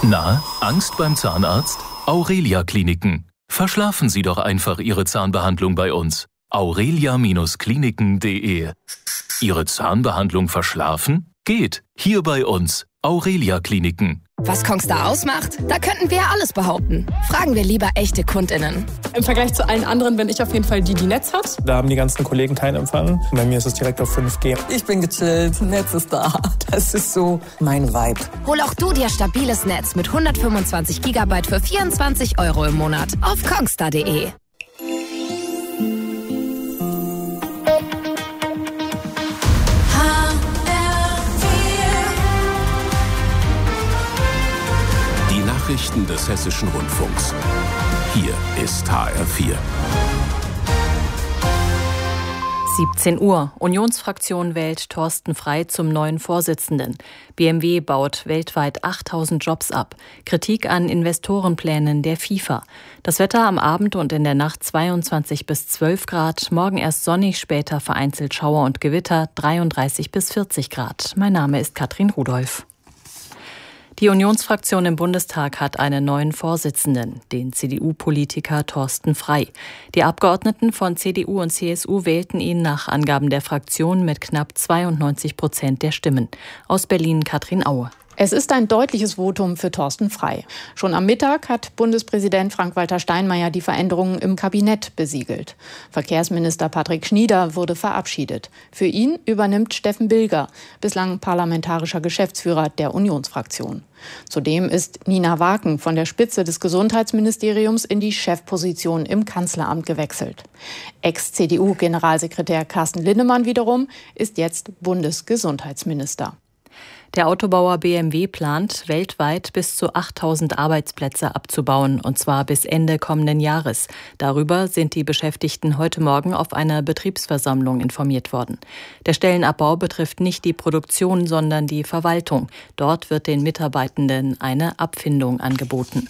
Na, Angst beim Zahnarzt? Aurelia Kliniken. Verschlafen Sie doch einfach Ihre Zahnbehandlung bei uns. aurelia-kliniken.de. Ihre Zahnbehandlung verschlafen? Geht. Hier bei uns. Aurelia Kliniken. Was Kongstar ausmacht? Da könnten wir ja alles behaupten. Fragen wir lieber echte KundInnen. Im Vergleich zu allen anderen bin ich auf jeden Fall die Netz hat. Da haben die ganzen Kollegen keinen Empfang. Bei mir ist es direkt auf 5G. Ich bin gechillt, Netz ist da. Das ist so mein Vibe. Hol auch du dir stabiles Netz mit 125 GB für 24 € im Monat auf kongstar.de. Nachrichten des Hessischen Rundfunks. Hier ist HR4. 17 Uhr. Unionsfraktion wählt Thorsten Frey zum neuen Vorsitzenden. BMW baut weltweit 8000 Jobs ab. Kritik an Investorenplänen der FIFA. Das Wetter am Abend und in der Nacht 22 bis 12 Grad. Morgen erst sonnig, später vereinzelt Schauer und Gewitter 33 bis 40 Grad. Mein Name ist Katrin Rudolph. Die Unionsfraktion im Bundestag hat einen neuen Vorsitzenden, den CDU-Politiker Thorsten Frey. Die Abgeordneten von CDU und CSU wählten ihn nach Angaben der Fraktion mit knapp 92% der Stimmen. Aus Berlin Katrin Aue. Es ist ein deutliches Votum für Thorsten Frey. Schon am Mittag hat Bundespräsident Frank-Walter Steinmeier die Veränderungen im Kabinett besiegelt. Verkehrsminister Patrick Schnieder wurde verabschiedet. Für ihn übernimmt Steffen Bilger, bislang parlamentarischer Geschäftsführer der Unionsfraktion. Zudem ist Nina Waken von der Spitze des Gesundheitsministeriums in die Chefposition im Kanzleramt gewechselt. Ex-CDU-Generalsekretär Carsten Linnemann wiederum ist jetzt Bundesgesundheitsminister. Der Autobauer BMW plant, weltweit bis zu 8000 Arbeitsplätze abzubauen, und zwar bis Ende kommenden Jahres. Darüber sind die Beschäftigten heute Morgen auf einer Betriebsversammlung informiert worden. Der Stellenabbau betrifft nicht die Produktion, sondern die Verwaltung. Dort wird den Mitarbeitenden eine Abfindung angeboten.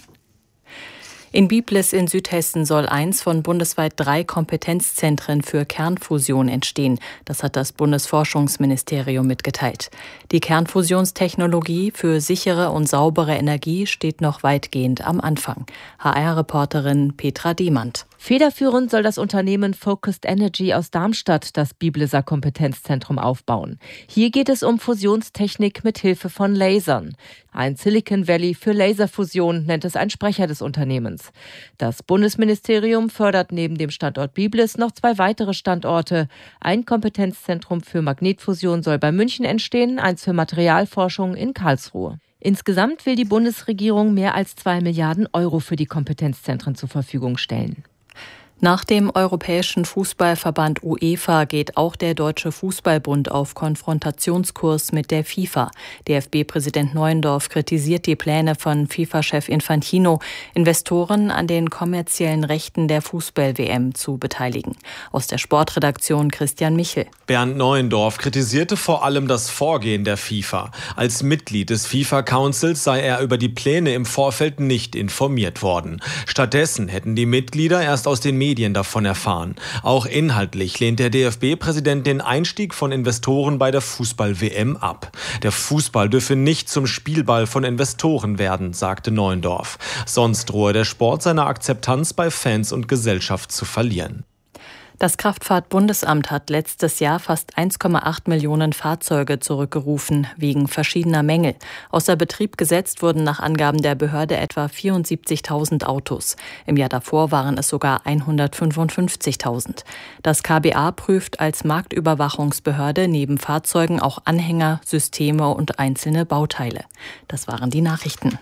In Biblis in Südhessen soll eins von bundesweit 3 Kompetenzzentren für Kernfusion entstehen. Das hat das Bundesforschungsministerium mitgeteilt. Die Kernfusionstechnologie für sichere und saubere Energie steht noch weitgehend am Anfang. HR-Reporterin Petra Diemand. Federführend soll das Unternehmen Focused Energy aus Darmstadt das Bibliser Kompetenzzentrum aufbauen. Hier geht es um Fusionstechnik mit Hilfe von Lasern. Ein Silicon Valley für Laserfusion nennt es ein Sprecher des Unternehmens. Das Bundesministerium fördert neben dem Standort Biblis noch 2 weitere Standorte. Ein Kompetenzzentrum für Magnetfusion soll bei München entstehen, eins für Materialforschung in Karlsruhe. Insgesamt will die Bundesregierung mehr als 2 Milliarden € für die Kompetenzzentren zur Verfügung stellen. Nach dem Europäischen Fußballverband UEFA geht auch der Deutsche Fußballbund auf Konfrontationskurs mit der FIFA. DFB-Präsident Neuendorf kritisiert die Pläne von FIFA-Chef Infantino, Investoren an den kommerziellen Rechten der Fußball-WM zu beteiligen. Aus der Sportredaktion Christian Michel. Bernd Neuendorf kritisierte vor allem das Vorgehen der FIFA. Als Mitglied des FIFA-Councils sei er über die Pläne im Vorfeld nicht informiert worden. Stattdessen hätten die Mitglieder erst aus den Medien davon erfahren. Auch inhaltlich lehnt der DFB-Präsident den Einstieg von Investoren bei der Fußball-WM ab. Der Fußball dürfe nicht zum Spielball von Investoren werden, sagte Neuendorf. Sonst drohe der Sport seine Akzeptanz bei Fans und Gesellschaft zu verlieren. Das Kraftfahrtbundesamt hat letztes Jahr fast 1,8 Millionen Fahrzeuge zurückgerufen, wegen verschiedener Mängel. Außer Betrieb gesetzt wurden nach Angaben der Behörde etwa 74.000 Autos. Im Jahr davor waren es sogar 155.000. Das KBA prüft als Marktüberwachungsbehörde neben Fahrzeugen auch Anhänger, Systeme und einzelne Bauteile. Das waren die Nachrichten.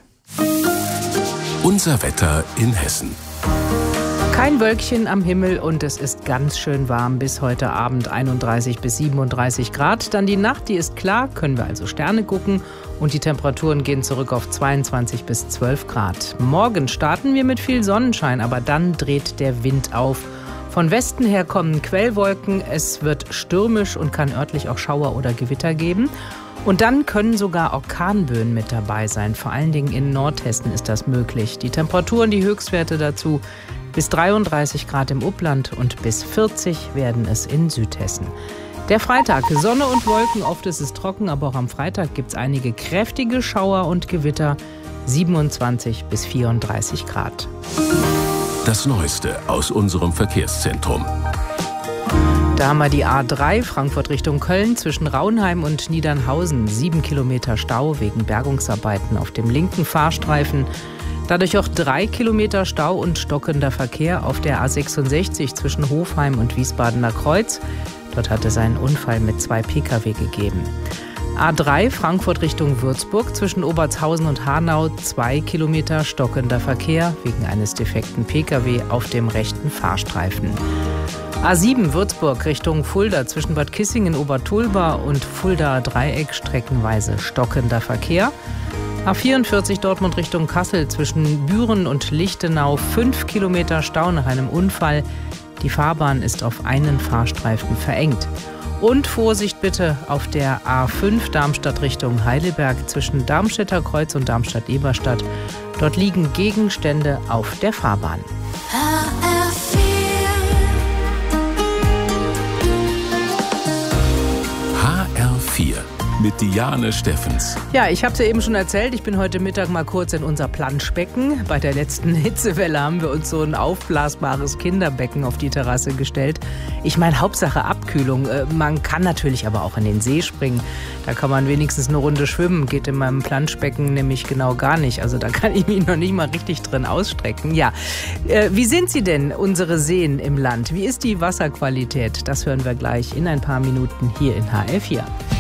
Unser Wetter in Hessen. Kein Wölkchen am Himmel und es ist ganz schön warm bis heute Abend 31 bis 37 Grad. Dann die Nacht, die ist klar, können wir also Sterne gucken und die Temperaturen gehen zurück auf 22 bis 12 Grad. Morgen starten wir mit viel Sonnenschein, aber dann dreht der Wind auf. Von Westen her kommen Quellwolken, es wird stürmisch und kann örtlich auch Schauer oder Gewitter geben. Und dann können sogar Orkanböen mit dabei sein. Vor allen Dingen in Nordhessen ist das möglich. Die Temperaturen, die Höchstwerte dazu bis 33 Grad im Upland und bis 40 werden es in Südhessen. Der Freitag, Sonne und Wolken, oft ist es trocken, aber auch am Freitag gibt es einige kräftige Schauer und Gewitter. 27 bis 34 Grad. Das Neueste aus unserem Verkehrszentrum. Da haben wir die A3 Frankfurt Richtung Köln zwischen Raunheim und Niedernhausen. 7 Kilometer Stau wegen Bergungsarbeiten auf dem linken Fahrstreifen. Dadurch auch 3 Kilometer Stau und stockender Verkehr auf der A66 zwischen Hofheim und Wiesbadener Kreuz. Dort hat es einen Unfall mit 2 Pkw gegeben. A3 Frankfurt Richtung Würzburg zwischen Obertshausen und Hanau 2 Kilometer stockender Verkehr wegen eines defekten Pkw auf dem rechten Fahrstreifen. A7 Würzburg Richtung Fulda zwischen Bad Kissingen, Obertulba und Fulda Dreieck streckenweise stockender Verkehr. A44 Dortmund Richtung Kassel zwischen Büren und Lichtenau 5 Kilometer Stau nach einem Unfall. Die Fahrbahn ist auf einen Fahrstreifen verengt. Und Vorsicht bitte auf der A5 Darmstadt Richtung Heidelberg zwischen Darmstädter Kreuz und Darmstadt-Eberstadt. Dort liegen Gegenstände auf der Fahrbahn. HR4 mit Diane Steffens. Ja, ich habe es ja eben schon erzählt, ich bin heute Mittag mal kurz in unser Planschbecken. Bei der letzten Hitzewelle haben wir uns so ein aufblasbares Kinderbecken auf die Terrasse gestellt. Ich meine, Hauptsache Abkühlung. Man kann natürlich aber auch in den See springen. Da kann man wenigstens eine Runde schwimmen. Geht in meinem Planschbecken nämlich genau gar nicht. Also da kann ich mich noch nicht mal richtig drin ausstrecken. Ja, wie sind sie denn, unsere Seen im Land? Wie ist die Wasserqualität? Das hören wir gleich in ein paar Minuten hier in HR4.